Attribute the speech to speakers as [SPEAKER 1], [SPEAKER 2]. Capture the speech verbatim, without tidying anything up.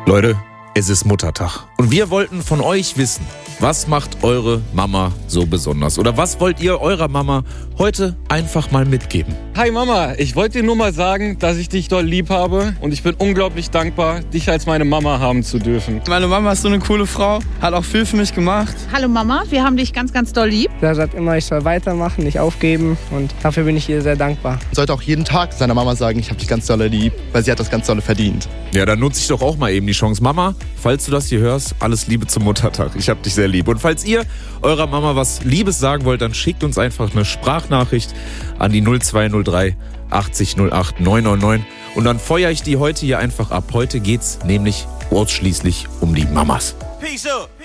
[SPEAKER 1] Leute, es ist Muttertag und wir wollten von euch wissen, was macht eure Mama so besonders? Oder was wollt ihr eurer Mama heute einfach mal mitgeben?
[SPEAKER 2] Hi Mama, ich wollte dir nur mal sagen, dass ich dich doll lieb habe und ich bin unglaublich dankbar, dich als meine Mama haben zu dürfen.
[SPEAKER 3] Meine Mama ist so eine coole Frau, hat auch viel für mich gemacht.
[SPEAKER 4] Hallo Mama, wir haben dich ganz, ganz doll lieb.
[SPEAKER 5] Er sagt immer, ich soll weitermachen, nicht aufgeben und dafür bin ich ihr sehr dankbar.
[SPEAKER 6] Man sollte auch jeden Tag seiner Mama sagen, ich habe dich ganz doll lieb, weil sie hat das ganz doll verdient.
[SPEAKER 1] Ja, dann nutze ich doch auch mal eben die Chance. Mama, falls du das hier hörst, alles Liebe zum Muttertag. Ich hab dich sehr lieb. Und falls ihr eurer Mama was Liebes sagen wollt, dann schickt uns einfach eine Sprachnachricht an die null zwei null drei achtzig null acht neun neun neun und dann feuere ich die heute hier einfach ab. Heute geht's nämlich ausschließlich um die Mamas.
[SPEAKER 7] Peace up.